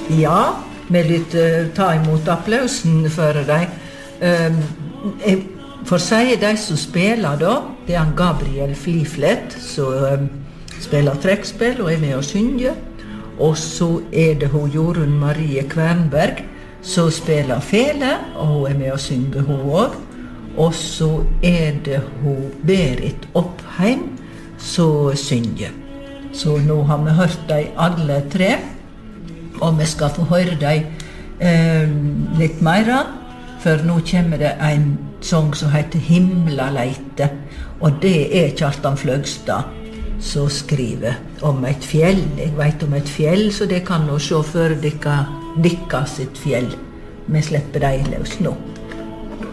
Ja, vi litt ta imot applausen for deg. Jeg får si de som spiller da, det han Gabriel Fliflet, som spiller trekkspill og med å synge. Og så det hun Jorunn Marie Kvernberg, som spiller fele, og hun med å synge hun også. Og så det hun Berit Oppheim, som synger. Så nå har vi hørt dem alle tre, og vi skal få høre dem litt mer, for nå kommer det en sang som heter Himlaleite, og det Kjartan Fløgstad som skriver om et fjell. Jeg vet om et fjell, så det kan nå se for dere sitt fjell. Vi slipper dem løs nå.